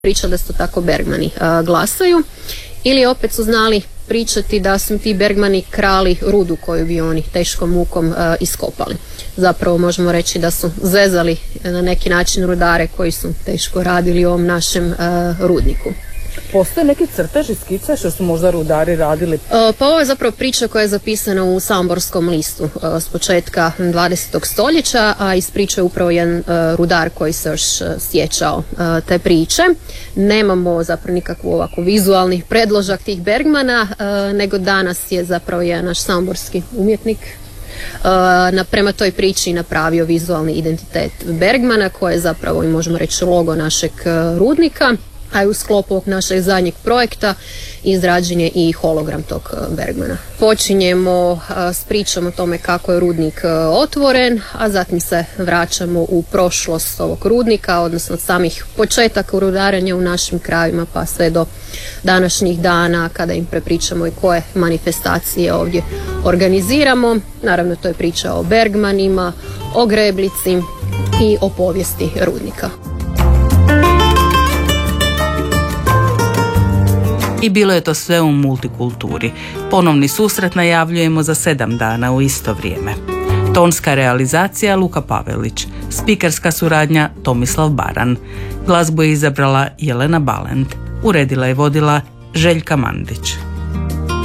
pričali da su tako Bergmani glasaju, ili opet su znali pričati da su ti Bergmani krali rudu koju bi oni teškom mukom iskopali. Zapravo možemo reći da su zezali na neki način rudare koji su teško radili u ovom našem rudniku. Postoje neki crteži, skice što su možda rudari radili? Pa ovo je zapravo priča koja je zapisana u Samoborskom listu s početka 20. stoljeća, a iz priče je upravo jedan rudar koji se još sjećao te priče. Nemamo zapravo nikakvu ovako vizualni predložak tih Bergmana, nego danas je zapravo jedan naš samoborski umjetnik prema toj priči napravio vizualni identitet Bergmana, koji je zapravo, i možemo reći, logo našeg rudnika. A u sklopu ovog našeg zadnjeg projekta izrađen je i hologram tog Bergmana. Počinjemo s pričom o tome kako je rudnik otvoren, a zatim se vraćamo u prošlost ovog rudnika, odnosno od samih početaka rudarenja u našim krajevima pa sve do današnjih dana kada im prepričamo i koje manifestacije ovdje organiziramo. Naravno, to je priča o Bergmanima, o Greblici i o povijesti rudnika. I bilo je to sve u Multikulturi. Ponovni susret najavljujemo za 7 dana u isto vrijeme. Tonska realizacija Luka Pavelić, spikerska suradnja Tomislav Baran. Glazbu je izabrala Jelena Balent, uredila i vodila Željka Mandić.